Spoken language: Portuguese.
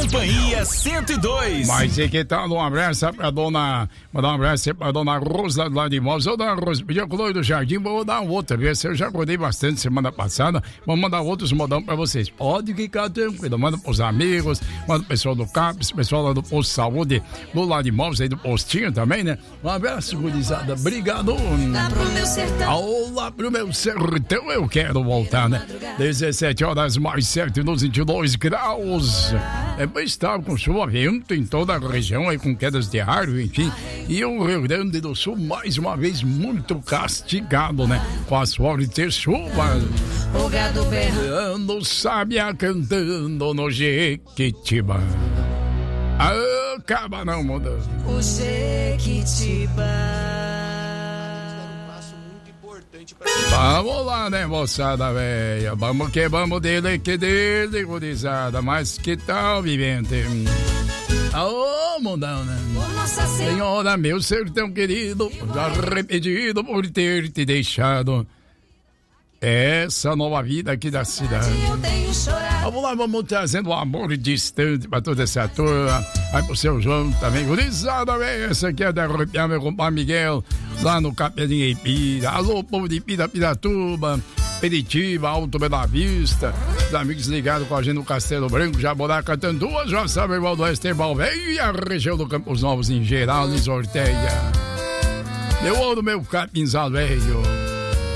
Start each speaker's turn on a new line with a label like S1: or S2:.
S1: Companhia 102.
S2: Mas e que tal um abraço pra dona... Mandar um abraço pra dona Rosa lá de Imóveis. Ô, dona Rosa, pediu com o do Jardim, vou dar um outro. Eu já acordei bastante semana passada. Vou mandar outros modão pra vocês. Pode ficar tranquilo. Manda pros amigos, manda pro pessoal do CAPES, pessoal lá do Posto de Saúde, do lado de Imóveis, aí do Postinho também, né? Um abraço, gurizada. Obrigado.
S3: Lá pro meu sertão.
S2: Lá pro meu sertão eu quero voltar, né? 17 horas mais 7 nos 22 graus. É, estava com chuva, vento em toda a região, aí com quedas de árvore, enfim. E o Rio Grande do Sul, mais uma vez, muito castigado, né? Com as fortes chuvas.
S3: O gado berrando,
S2: sábia cantando no Jequitiba. Acaba não, muda.
S3: O Jequitiba.
S2: Vamos lá, né, moçada velha? Vamos que vamos dele, gurizada. Mas que tal, vivente? Ô, mundão, né? Senhora, meu sertão querido, arrependido por ter te deixado essa nova vida aqui da cidade. Vamos lá, vamos trazendo um amor distante pra toda essa turma. Aí pro seu João também. Gurizada, velho, essa aqui é da arrepiar meu compadre Miguel, lá no Capelinha Ipira. Alô, povo de Ipira, Piratuba, Peritiba, Alto Bela Vista. Os amigos ligados com a gente no Castelo Branco, Jaborá, Catanduva, já sabe, igual do Esteban, velho, e a região do Campos Novos em geral, em Sorteia. Meu ouro, meu capinzal velho.